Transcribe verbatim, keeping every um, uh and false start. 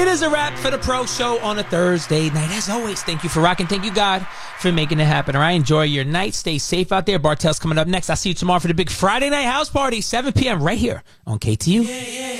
It is a wrap for the Pro Show on a Thursday night. As always, thank you for rocking. Thank you, God, for making it happen. All right, enjoy your night. Stay safe out there. Bartell's coming up next. I'll see you tomorrow for the big Friday night house party, seven p.m. right here on K T U. Yeah, yeah.